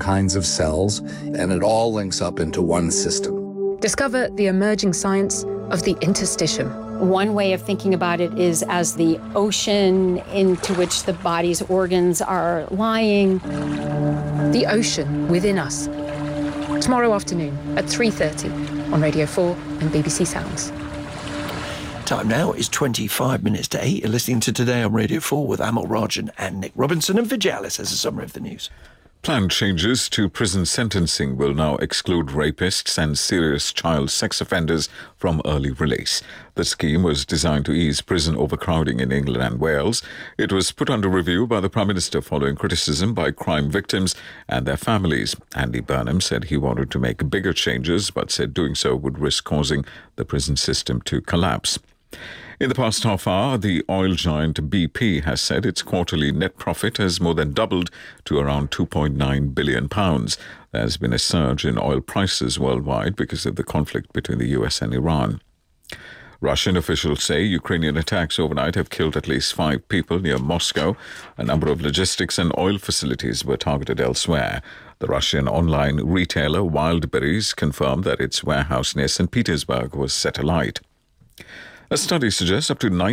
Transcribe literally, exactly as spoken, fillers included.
kinds of cells, and it all links up into one system. Discover the emerging science of the interstitium. One way of thinking about it is as the ocean into which the body's organs are lying. The ocean within us. Tomorrow afternoon at three thirty on Radio four and B B C Sounds. Time now is twenty-five minutes to eight. You're listening to Today on Radio four with Amal Rajan and Nick Robinson, and Vigialis has a summary of the news. Planned changes to prison sentencing will now exclude rapists and serious child sex offenders from early release. The scheme was designed to ease prison overcrowding in England and Wales. It was put under review by the Prime Minister following criticism by crime victims and their families. Andy Burnham said he wanted to make bigger changes, but said doing so would risk causing the prison system to collapse. In the past half hour, the oil giant B P has said its quarterly net profit has more than doubled to around two point nine billion pounds. There has been a surge in oil prices worldwide because of the conflict between the U S and Iran. Russian officials say Ukrainian attacks overnight have killed at least five people near Moscow. A number of logistics and oil facilities were targeted elsewhere. The Russian online retailer Wildberries confirmed that its warehouse near Saint Petersburg was set alight. A study suggests up to nine